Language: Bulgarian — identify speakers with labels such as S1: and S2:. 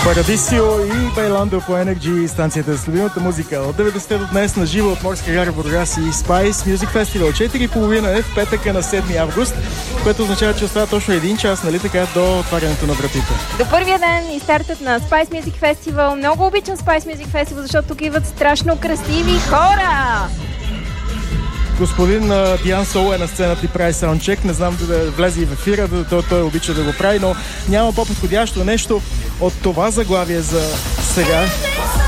S1: Парадисио и Байландо по Energy, станцията с любимата музика. От 90-те до днес на живо от Морска гара Бургас и Spice Music Festival. 4,5 е в петъка на 7 август, което означава, че остава точно 1 час, нали така, до отварянето на вратите.
S2: До първия ден и стартът на Spice Music Festival. Много обичам Spice Music Festival, защото тук идват страшно красиви хора!
S1: Господин Диан Сол е на сцената и прави саундчек. Не знам да влезе и в ефира, той обича да го прави, но няма по-подходящо нещо от това заглавие за сега.